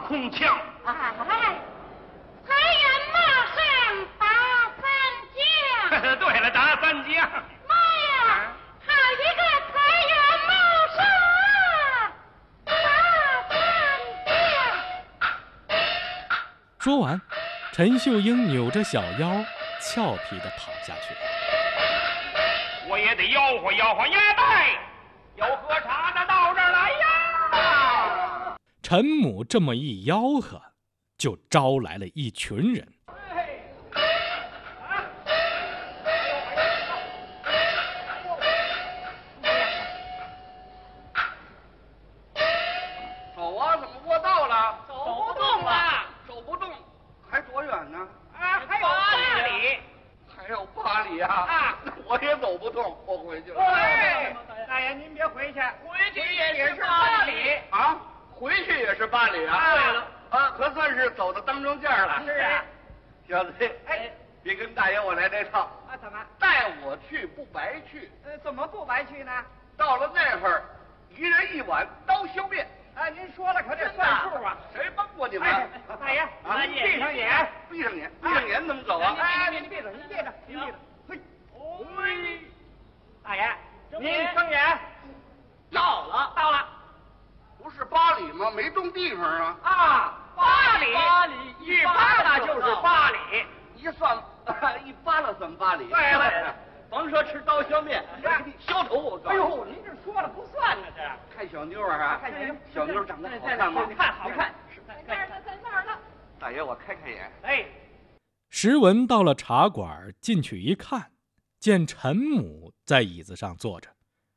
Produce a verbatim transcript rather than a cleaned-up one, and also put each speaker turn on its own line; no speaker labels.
空腔。
哎，财源马上打三将。
对了，打三将。
妈呀，好一个财源茂盛，打三将！
说完，陈秀英扭着小腰，俏皮地躺下去了。
我也得吆喝吆喝鸭蛋，有喝茶的到这儿来呀！
陈母这么一吆喝，就招来了一群人。
走啊，怎么过道了？
走不动了，
走不动，还多远呢？
啊，还有八里。
还有八里啊！
啊，
我也走不动，我回去了。
哎，大爷您别回去，回去也是八里
啊，回去也是八里啊。
对了，
啊，可算是走到当中间了。
是啊，
小子，
哎，
别跟大爷我来这套。
啊，怎么？
带我去不白去。
呃，怎么不白去呢？
到了那会儿，一人一碗刀削面。
啊，您说了可得算数啊！
谁帮过你们？
哎，大爷，
啊，
您闭上眼，
闭上眼，闭上眼怎么走啊？
哎，您闭着，您闭着，您闭着。嘿，嘿，大爷，您睁眼。到了，到了。
不是八里吗？没动地方啊。
啊，八里，
八里
一扒拉就是八里，
一算一扒拉算八里。
对了，
甭说吃刀削面，我给你削头我告诉你。
哎呦，您这说了不算呢，这
看小妞儿啊，
看小妞，
小妞长得好看吗？
你看好看，
在那儿呢，在那儿呢。
大爷，我开开眼。
哎，
石文到了茶馆，进去一看，见陈母在椅子上坐着，